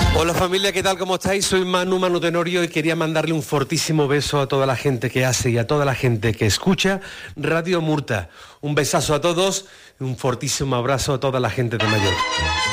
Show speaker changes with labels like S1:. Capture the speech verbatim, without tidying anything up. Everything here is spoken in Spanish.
S1: Hola familia, ¿qué tal? ¿Cómo estáis? Soy Manu, Manu Tenorio, y quería mandarle un fortísimo beso a toda la gente que hace y a toda la gente que escucha Radio Murta. Un besazo a todos y un fortísimo abrazo a toda la gente de Mallorca.